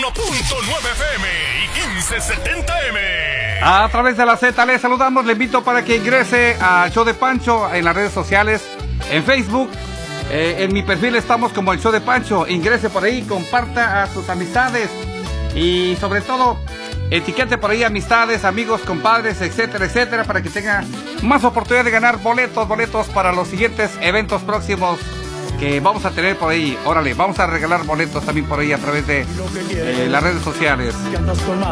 FM y 1570M. A través de la Z le saludamos, le invito para que ingrese al Show de Pancho en las redes sociales, en Facebook. En mi perfil estamos como el Show de Pancho. Ingrese por ahí, comparta a sus amistades y sobre todo etiquete por ahí amistades, amigos, compadres, etcétera, etcétera, para que tenga más oportunidad de ganar boletos para los siguientes eventos próximos que vamos a tener por ahí. Órale, vamos a regalar boletos también por ahí a través de las redes sociales.